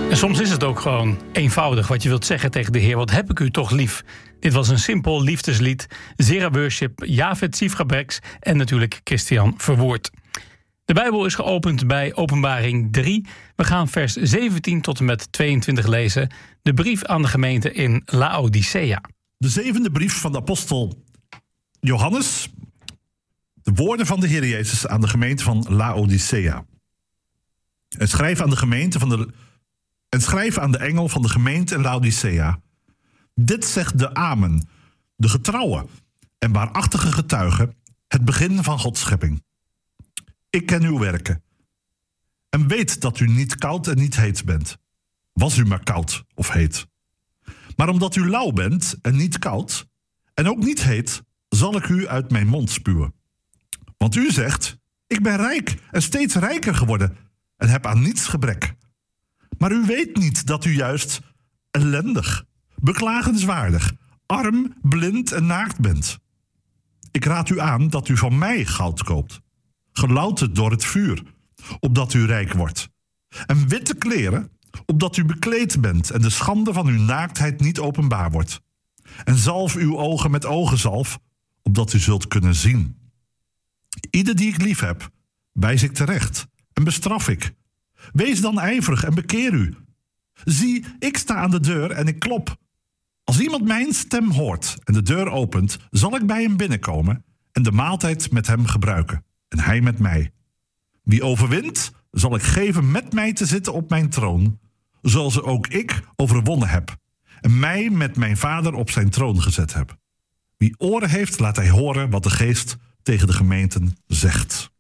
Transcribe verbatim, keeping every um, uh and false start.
En soms is het ook gewoon eenvoudig wat je wilt zeggen tegen de Heer. Wat heb ik u toch lief? Dit was een simpel liefdeslied. Zera Worship, Javed Sifrabreks en natuurlijk Christian Verwoerd. De Bijbel is geopend bij Openbaring drie. We gaan vers zeventien tot en met tweeëntwintig lezen. De brief aan de gemeente in Laodicea. De zevende brief van de apostel Johannes. De woorden van de Heer Jezus aan de gemeente van Laodicea. En schrijf aan de gemeente van de... En schrijf aan de engel van de gemeente in Laodicea. Dit zegt de Amen, de getrouwe en waarachtige getuige, het begin van Gods schepping. Ik ken uw werken en weet dat u niet koud en niet heet bent. Was u maar koud of heet. Maar omdat u lauw bent en niet koud en ook niet heet, zal ik u uit mijn mond spuwen. Want u zegt, ik ben rijk en steeds rijker geworden en heb aan niets gebrek. Maar u weet niet dat u juist ellendig, beklagenswaardig, arm, blind en naakt bent. Ik raad u aan dat u van mij goud koopt, gelouterd door het vuur, opdat u rijk wordt. En witte kleren, opdat u bekleed bent en de schande van uw naaktheid niet openbaar wordt. En zalf uw ogen met ogenzalf, opdat u zult kunnen zien. Ieder die ik lief heb, wijs ik terecht en bestraf ik. Wees dan ijverig en bekeer u. Zie, ik sta aan de deur en ik klop. Als iemand mijn stem hoort en de deur opent, zal ik bij hem binnenkomen en de maaltijd met hem gebruiken. En hij met mij. Wie overwint, zal ik geven met mij te zitten op mijn troon, zoals ook ik overwonnen heb en mij met mijn vader op zijn troon gezet heb. Wie oren heeft, laat hij horen wat de Geest tegen de gemeenten zegt.